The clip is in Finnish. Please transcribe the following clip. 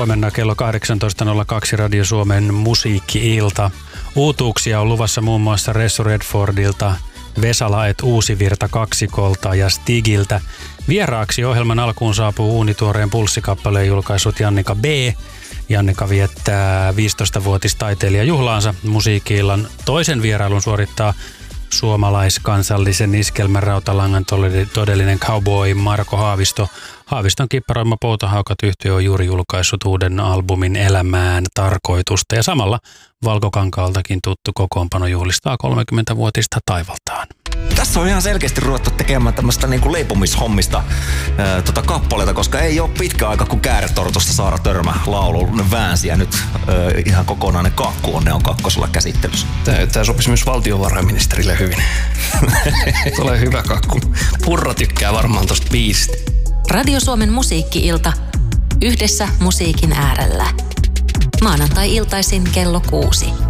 huomenna kello 18.02 Radio Suomen musiikki-ilta. Uutuuksia on luvassa muun muassa Ressu Redfordilta, Vesala et Uusivirta kaksikolta ja Stigiltä. Vieraaksi ohjelman alkuun saapuu uunituoreen pulssikappaleen julkaisut Jannika B. Jannika viettää 15-vuotistaiteilijajuhlaansa. Musiikki-illan toisen vierailun suorittaa suomalaiskansallisen iskelmän rautalangan todellinen cowboy Marko Haavisto. Haaviston kipparoima Poutahaukat-yhtye on juuri julkaissut uuden albumin Elämään tarkoitusta. Ja samalla Valkokankaaltakin tuttu kokoonpano juhlistaa 30-vuotista taivaltaan. Tässä on ihan selkeästi ruvettu tekemään tämmöistä niinku leipomishommista kappaleita, koska ei ole pitkä aika, kun Kääretortusta Saara Törmä laulu väänsi ja nyt ihan kokonainen kakkuonne on kakkosella käsittelyssä. Tämä sopisi myös valtiovarainministerille hyvin. Tulee hyvä kakku. Purra tykkää varmaan tosta biisistä. Radio Suomen musiikki-ilta. Yhdessä musiikin äärellä. Maanantai-iltaisin kello 6.